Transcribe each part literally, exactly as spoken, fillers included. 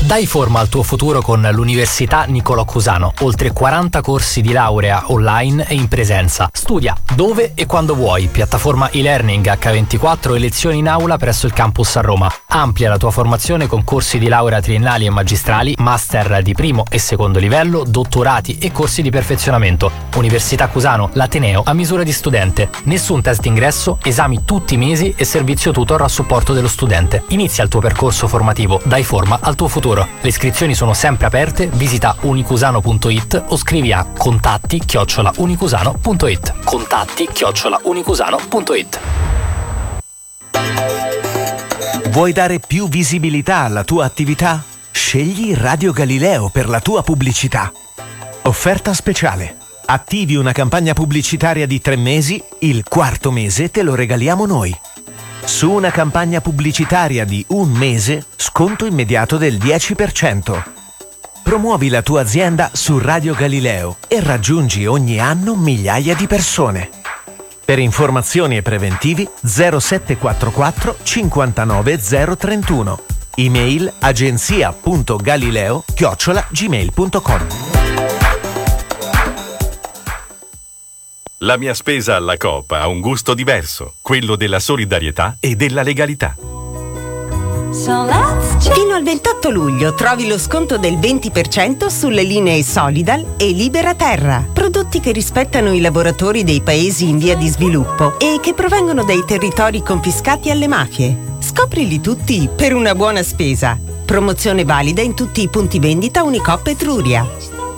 Dai forma al tuo futuro con l'Università Niccolò Cusano. Oltre quaranta corsi di laurea online e in presenza. Studia dove e quando vuoi. Piattaforma e-learning acca ventiquattro e lezioni in aula presso il campus a Roma. Amplia la tua formazione con corsi di laurea triennali e magistrali, master di primo e secondo livello, dottorati e corsi di perfezionamento. Università Cusano, l'ateneo a misura di studente. Nessun test d'ingresso, esami tutti i mesi e servizio tutor a supporto dello studente. Inizia il tuo percorso formativo. Dai forma al tuo futuro. Le iscrizioni sono sempre aperte, visita unicusano punto it o scrivi a contatti chiocciola unicusano punto it. Contatti chiocciola unicusano punto it. Vuoi dare più visibilità alla tua attività? Scegli Radio Galileo per la tua pubblicità. Offerta speciale. Attivi una campagna pubblicitaria di tre mesi, il quarto mese te lo regaliamo noi. Su una campagna pubblicitaria di un mese, sconto immediato del dieci per cento. Promuovi la tua azienda su Radio Galileo e raggiungi ogni anno migliaia di persone. Per informazioni e preventivi zero sette quattro quattro cinquantanove zero trentuno. Email agenzia punto galileo chiocciola gmail punto com. La mia spesa alla Coop ha un gusto diverso, quello della solidarietà e della legalità. Fino al ventotto luglio trovi lo sconto del venti per cento sulle linee Solidal e Libera Terra, prodotti che rispettano i lavoratori dei paesi in via di sviluppo e che provengono dai territori confiscati alle mafie. Scoprili tutti per una buona spesa. Promozione valida in tutti i punti vendita Unicoop Etruria.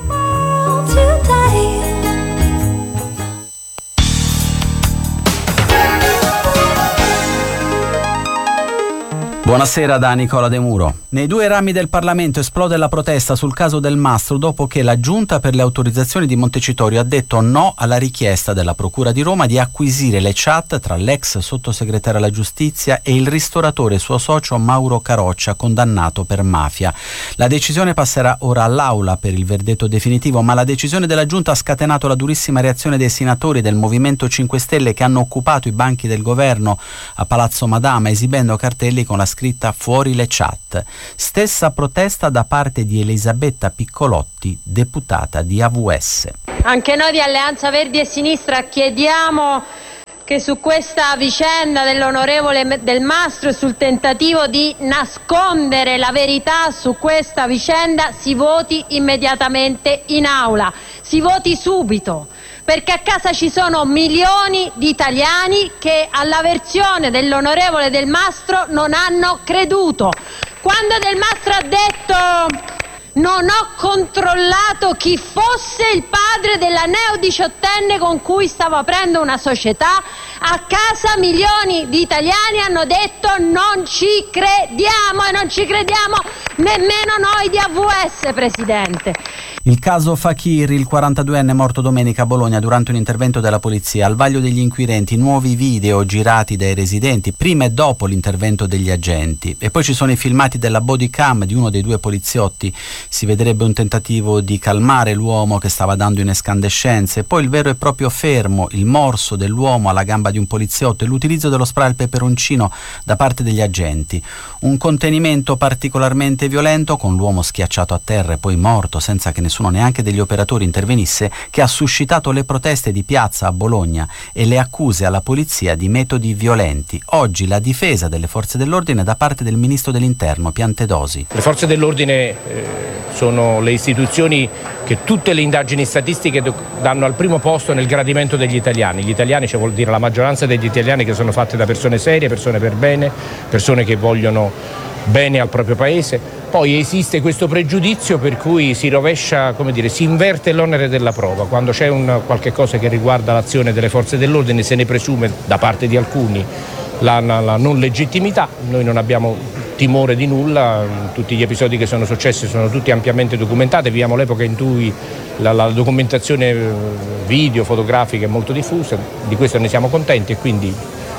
Buonasera da Nicola De Muro. Nei due rami del Parlamento esplode la protesta sul caso del Mastro dopo che la Giunta per le autorizzazioni di Montecitorio ha detto no alla richiesta della Procura di Roma di acquisire le chat tra l'ex sottosegretario alla Giustizia e il ristoratore suo socio Mauro Caroccia, condannato per mafia. La decisione passerà ora all'Aula per il verdetto definitivo, ma la decisione della Giunta ha scatenato la durissima reazione dei senatori del Movimento cinque Stelle che hanno occupato i banchi del governo a Palazzo Madama esibendo cartelli con la scritta "Fuori le chat". Stessa protesta da parte di Elisabetta Piccolotti, deputata di A V S. Anche noi di Alleanza Verdi e Sinistra chiediamo che su questa vicenda dell'onorevole Del Mastro e sul tentativo di nascondere la verità su questa vicenda si voti immediatamente in aula, si voti subito, perché a casa ci sono milioni di italiani che alla versione dell'onorevole Del Mastro non hanno creduto. Quando Del Mastro ha detto "non ho controllato chi fosse il padre della neodiciottenne con cui stavo aprendo una società", a casa milioni di italiani hanno detto "non ci crediamo", e non ci crediamo nemmeno noi di A V S, Presidente. Il caso Fakir, il quarantaduenne morto domenica a Bologna durante un intervento della polizia. Al vaglio degli inquirenti nuovi video girati dai residenti prima e dopo l'intervento degli agenti. E poi ci sono i filmati della body cam di uno dei due poliziotti. Si vedrebbe un tentativo di calmare l'uomo che stava dando in escandescenze. Poi il vero e proprio fermo, il morso dell'uomo alla gamba di un poliziotto e l'utilizzo dello spray al peperoncino da parte degli agenti. Un contenimento particolarmente violento con l'uomo schiacciato a terra e poi morto senza che nessuno neanche degli operatori intervenisse, che ha suscitato le proteste di piazza a Bologna e le accuse alla polizia di metodi violenti. Oggi la difesa delle forze dell'ordine da parte del ministro dell'Interno Piantedosi. Le forze dell'ordine eh, sono le istituzioni che tutte le indagini statistiche danno al primo posto nel gradimento degli italiani. Gli italiani, cioè vuol dire la maggioranza degli italiani, che sono fatte da persone serie, persone per bene, persone che vogliono bene al proprio paese. Poi esiste questo pregiudizio per cui si rovescia, come dire, si inverte l'onere della prova. Quando c'è un qualche cosa che riguarda l'azione delle forze dell'ordine se ne presume da parte di alcuni la, la, la non legittimità. Noi non abbiamo timore di nulla, tutti gli episodi che sono successi sono tutti ampiamente documentati, viviamo l'epoca in cui la, la documentazione video, fotografica è molto diffusa, di questo ne siamo contenti e quindi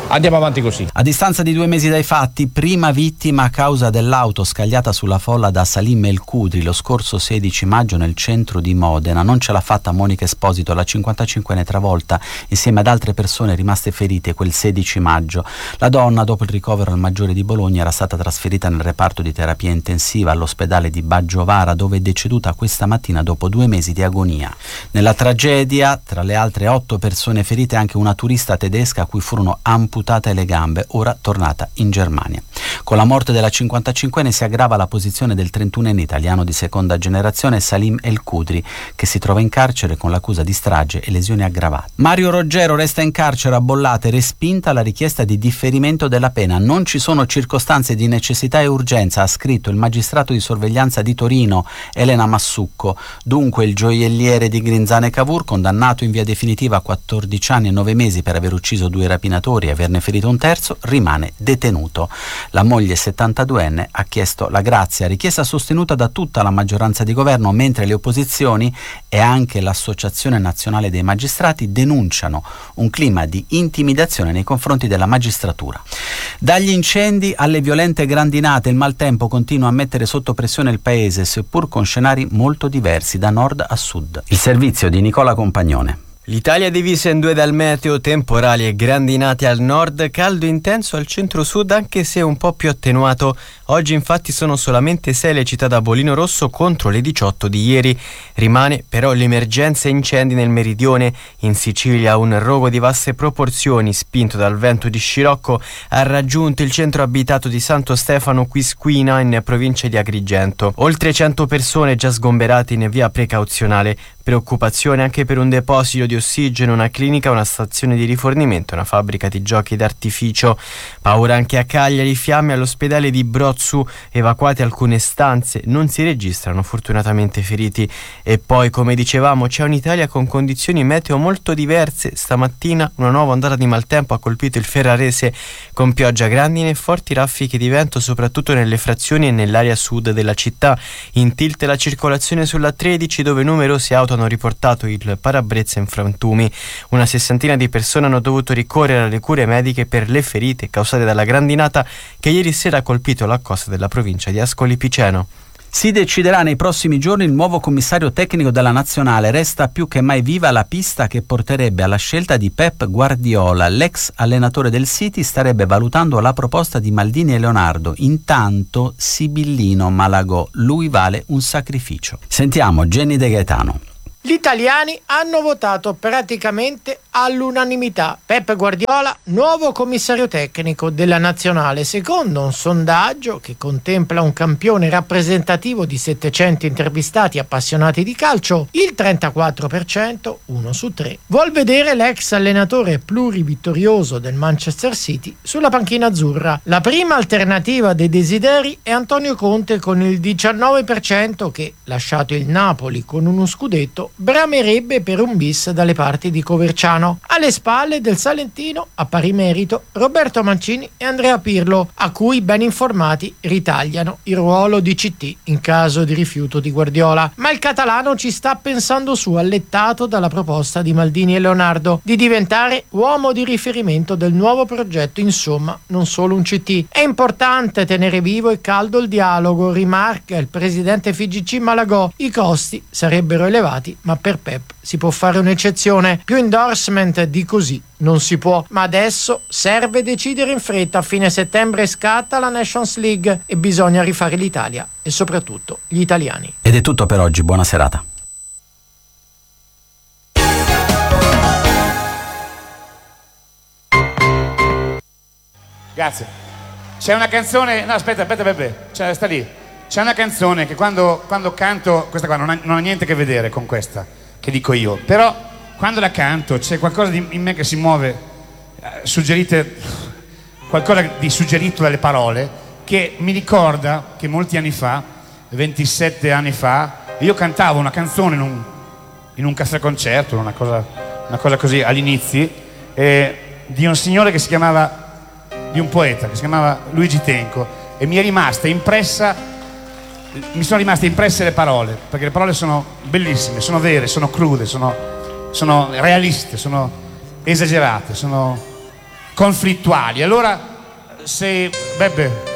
Andiamo avanti così. A distanza di due mesi dai fatti, prima vittima a causa dell'auto scagliata sulla folla da Salim El Khudri lo scorso sedici maggio nel centro di Modena. Non ce l'ha fatta Monica Esposito, la cinquantacinquenne travolta insieme ad altre persone rimaste ferite quel sedici maggio. La donna, dopo il ricovero al Maggiore di Bologna, era stata trasferita nel reparto di terapia intensiva all'ospedale di Baggiovara, dove è deceduta questa mattina dopo due mesi di agonia. Nella tragedia, tra le altre otto persone ferite, anche una turista tedesca a cui furono amputate le gambe, ora tornata in Germania. Con la morte della cinquantacinquenne si aggrava la posizione del trentunenne italiano di seconda generazione Salim El Khudri, che si trova in carcere con l'accusa di strage e lesioni aggravate. Mario Roggero resta in carcere a Bollate, respinta la richiesta di differimento della pena. Non ci sono circostanze di necessità e urgenza, ha scritto il magistrato di sorveglianza di Torino Elena Massucco. Dunque il gioielliere di Grinzane Cavour, condannato in via definitiva a quattordici anni e nove mesi per aver ucciso due rapinatori e averne ferito un terzo, rimane detenuto. La moglie settantaduenne ha chiesto la grazia, richiesta sostenuta da tutta la maggioranza di governo, mentre le opposizioni e anche l'Associazione Nazionale dei Magistrati denunciano un clima di intimidazione nei confronti della magistratura. Dagli incendi alle violente grandinate, il maltempo continua a mettere sotto pressione il paese, seppur con scenari molto diversi da nord a sud. Il servizio di Nicola Compagnone. L'Italia è divisa in due dal meteo, temporali e grandinate al nord, caldo intenso al centro-sud anche se un po' più attenuato. Oggi infatti sono solamente sei le città da bollino rosso contro le diciotto di ieri. Rimane però l'emergenza incendi nel meridione. In Sicilia un rogo di vaste proporzioni, spinto dal vento di scirocco, ha raggiunto il centro abitato di Santo Stefano Quisquina in provincia di Agrigento. Oltre cento persone già sgomberate in via precauzionale. Preoccupazione anche per un deposito di ossigeno, una clinica, una stazione di rifornimento, una fabbrica di giochi d'artificio. Paura anche a Cagliari, fiamme all'ospedale di Brozzu, evacuate alcune stanze, non si registrano fortunatamente feriti. E poi, come dicevamo, c'è un'Italia con condizioni meteo molto diverse. Stamattina una nuova ondata di maltempo ha colpito il Ferrarese con pioggia, grandine e forti raffiche di vento soprattutto nelle frazioni e nell'area sud della città. In tilt la circolazione sulla tredici, dove numerosi auto hanno riportato il parabrezza in frantumi. Una sessantina di persone hanno dovuto ricorrere alle cure mediche per le ferite causate dalla grandinata che ieri sera ha colpito la costa della provincia di Ascoli Piceno. Si deciderà nei prossimi giorni il nuovo commissario tecnico della nazionale. Resta più che mai viva la pista che porterebbe alla scelta di Pep Guardiola. L'ex allenatore del City starebbe valutando la proposta di Maldini e Leonardo. Intanto Sibillino Malagò, lui vale un sacrificio. Sentiamo Jenny De Gaetano. Gli italiani hanno votato praticamente all'unanimità Pep Guardiola nuovo commissario tecnico della nazionale, secondo un sondaggio che contempla un campione rappresentativo di settecento intervistati appassionati di calcio. Il trentaquattro per cento, uno su tre, vuol vedere l'ex allenatore plurivittorioso del Manchester City sulla panchina azzurra. La prima alternativa dei desideri è Antonio Conte con il diciannove per cento che, lasciato il Napoli con uno scudetto, bramerebbe per un bis dalle parti di Coverciano. Alle spalle del salentino, a pari merito, Roberto Mancini e Andrea Pirlo, a cui ben informati ritagliano il ruolo di C T in caso di rifiuto di Guardiola. Ma il catalano ci sta pensando su, allettato dalla proposta di Maldini e Leonardo di diventare uomo di riferimento del nuovo progetto, insomma non solo un C T. È importante tenere vivo e caldo il dialogo, rimarca il presidente F I G C Malagò. I costi sarebbero elevati, ma per Pep si può fare un'eccezione. Più endorsement di così non si può, ma adesso serve decidere in fretta. A fine settembre scatta la Nations League e bisogna rifare l'Italia e soprattutto gli italiani. Ed è tutto per oggi, buona serata. Grazie. C'è una canzone, no aspetta, aspetta Peppe, cioè, sta lì. C'è una canzone che quando, quando canto, questa qua non ha, non ha niente a che vedere con questa che dico io, però quando la canto c'è qualcosa di, in me che si muove, eh, suggerite, qualcosa di suggerito dalle parole, che mi ricorda che molti anni fa, ventisette anni fa, io cantavo una canzone in un, in un caffè concerto, una cosa, una cosa così all'inizio, eh, di un signore che si chiamava, di un poeta che si chiamava Luigi Tenco, e mi è rimasta impressa. Mi sono rimaste impresse le parole, perché le parole sono bellissime, sono vere, sono crude, sono, sono realiste, sono esagerate, sono conflittuali. Allora, se Beppe